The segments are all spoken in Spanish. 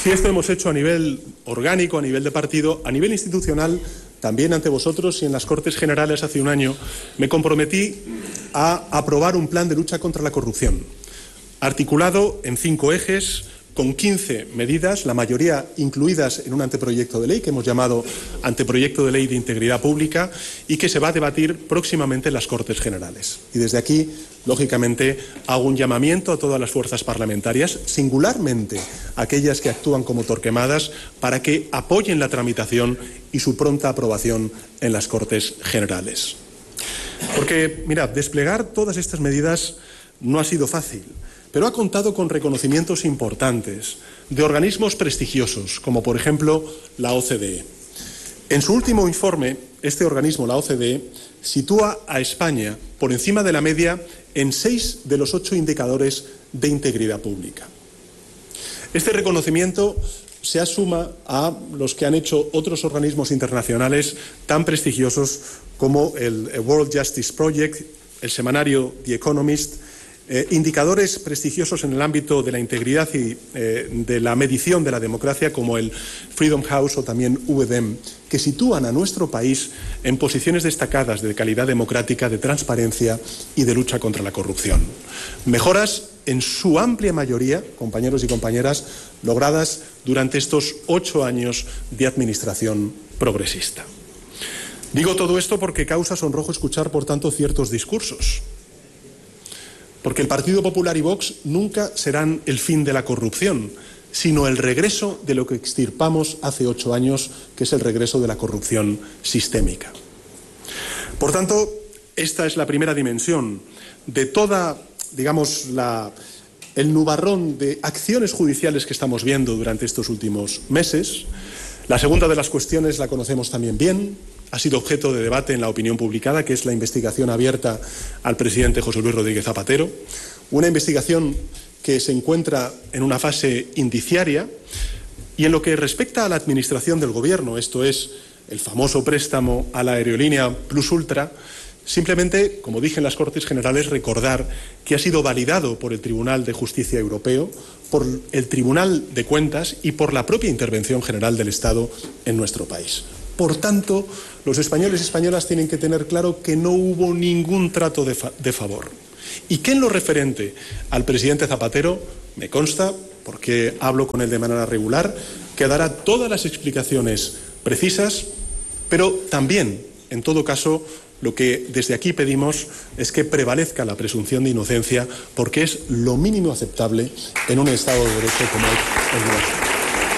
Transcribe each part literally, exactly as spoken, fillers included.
Si esto hemos hecho a nivel orgánico, a nivel de partido, a nivel institucional, también ante vosotros y en las Cortes Generales hace un año, me comprometí a aprobar un plan de lucha contra la corrupción, articulado en cinco ejes, con quince medidas, la mayoría incluidas en un anteproyecto de ley que hemos llamado Anteproyecto de Ley de Integridad Pública y que se va a debatir próximamente en las Cortes Generales. Y desde aquí, lógicamente, hago un llamamiento a todas las fuerzas parlamentarias, singularmente aquellas que actúan como torquemadas, para que apoyen la tramitación y su pronta aprobación en las Cortes Generales. Porque, mirad, desplegar todas estas medidas no ha sido fácil, pero ha contado con reconocimientos importantes de organismos prestigiosos, como por ejemplo la O C D E. En su último informe, este organismo, la O C D E, sitúa a España por encima de la media en seis de los ocho indicadores de integridad pública. Este reconocimiento se asuma a los que han hecho otros organismos internacionales tan prestigiosos como el World Justice Project, el semanario The Economist, Eh, indicadores prestigiosos en el ámbito de la integridad y eh, de la medición de la democracia, como el Freedom House o también U E D E M, que sitúan a nuestro país en posiciones destacadas de calidad democrática, de transparencia y de lucha contra la corrupción. Mejoras en su amplia mayoría, compañeros y compañeras, logradas durante estos ocho años de administración progresista. Digo todo esto porque causa sonrojo escuchar, por tanto, ciertos discursos. Porque el Partido Popular y Vox nunca serán el fin de la corrupción, sino el regreso de lo que extirpamos hace ocho años, que es el regreso de la corrupción sistémica. Por tanto, esta es la primera dimensión de toda, digamos, la, el nubarrón de acciones judiciales que estamos viendo durante estos últimos meses. La segunda de las cuestiones la conocemos también bien, ha sido objeto de debate en la opinión publicada, que es la investigación abierta al presidente José Luis Rodríguez Zapatero, una investigación que se encuentra en una fase indiciaria y en lo que respecta a la administración del Gobierno, esto es, el famoso préstamo a la aerolínea Plus Ultra, simplemente, como dije en las Cortes Generales, recordar que ha sido validado por el Tribunal de Justicia Europeo, por el Tribunal de Cuentas y por la propia Intervención General del Estado en nuestro país. Por tanto, los españoles y españolas tienen que tener claro que no hubo ningún trato de, fa de favor. Y que en lo referente al presidente Zapatero, me consta, porque hablo con él de manera regular, que dará todas las explicaciones precisas, pero también, en todo caso, lo que desde aquí pedimos es que prevalezca la presunción de inocencia, porque es lo mínimo aceptable en un Estado de Derecho como el nuestro.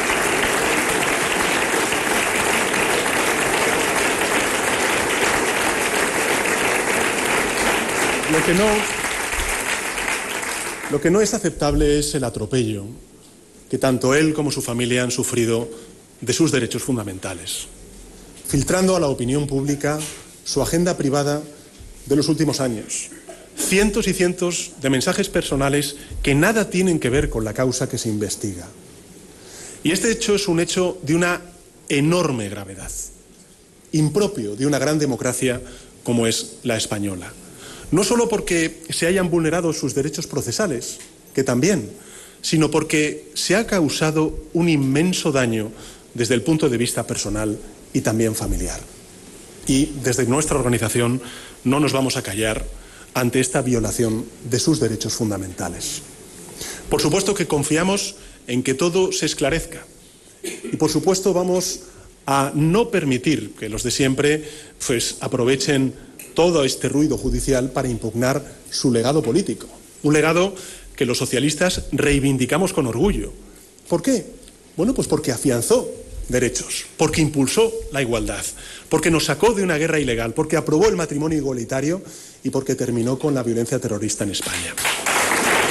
Lo que no, lo que no es aceptable es el atropello que tanto él como su familia han sufrido de sus derechos fundamentales, filtrando a la opinión pública su agenda privada de los últimos años. Cientos y cientos de mensajes personales que nada tienen que ver con la causa que se investiga. Y este hecho es un hecho de una enorme gravedad, impropio de una gran democracia como es la española. No solo porque se hayan vulnerado sus derechos procesales, que también, sino porque se ha causado un inmenso daño desde el punto de vista personal y también familiar. Y desde nuestra organización no nos vamos a callar ante esta violación de sus derechos fundamentales. Por supuesto que confiamos en que todo se esclarezca y por supuesto vamos a no permitir que los de siempre pues, aprovechen todo este ruido judicial para impugnar su legado político. Un legado que los socialistas reivindicamos con orgullo. ¿Por qué? Bueno, pues porque afianzó derechos, porque impulsó la igualdad, porque nos sacó de una guerra ilegal, porque aprobó el matrimonio igualitario y porque terminó con la violencia terrorista en España.